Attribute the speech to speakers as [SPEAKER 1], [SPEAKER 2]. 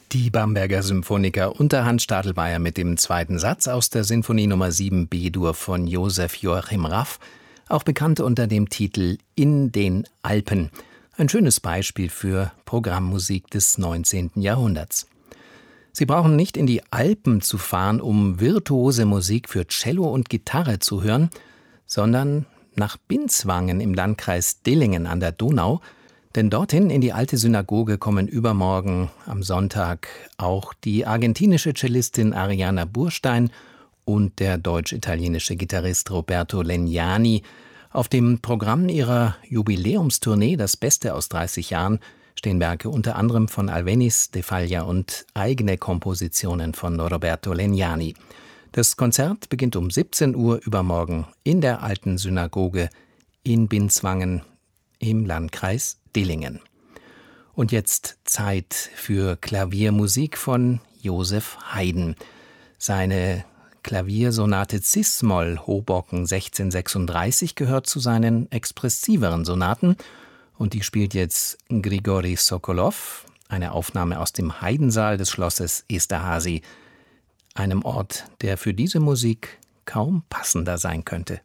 [SPEAKER 1] Die Bamberger Symphoniker unter Hans Stadelmeier mit dem zweiten Satz aus der Sinfonie Nummer 7 B-Dur von Josef Joachim Raff, auch bekannt unter dem Titel In den Alpen. Ein schönes Beispiel für Programmmusik des 19. Jahrhunderts. Sie brauchen nicht in die Alpen zu fahren, um virtuose Musik für Cello und Gitarre zu hören, sondern nach Binswangen im Landkreis Dillingen an der Donau, denn dorthin in die alte Synagoge kommen übermorgen am Sonntag auch die argentinische Cellistin Ariana Burstein und der deutsch-italienische Gitarrist Roberto Legnani. Auf dem Programm ihrer Jubiläumstournee Das Beste aus 30 Jahren stehen Werke unter anderem von Albéniz, de Falla und eigene Kompositionen von Roberto Legnani. Das Konzert beginnt um 17 Uhr übermorgen in der alten Synagoge in Binswangen im Landkreis Dillingen. Und jetzt Zeit für Klaviermusik von Joseph Haydn. Seine Klaviersonate Cis-Moll Hoboken 1636 gehört zu seinen expressiveren Sonaten und die spielt jetzt Grigori Sokolow, eine Aufnahme aus dem Haydnsaal des Schlosses Esterházy, einem Ort, der für diese Musik kaum passender sein könnte.